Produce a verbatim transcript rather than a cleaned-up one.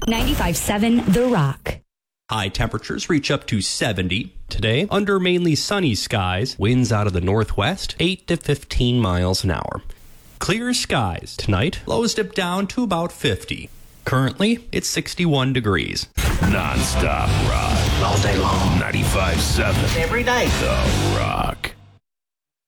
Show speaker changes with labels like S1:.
S1: ninety-five seven The Rock.
S2: High temperatures reach up to seventy. Today, under mainly sunny skies, winds out of the northwest, eight to fifteen miles an hour. Clear skies tonight, lows dip down to about fifty. Currently, it's sixty-one degrees.
S3: Non-stop rock.
S4: All day long.
S3: ninety-five seven.
S4: Every day.
S3: The Rock.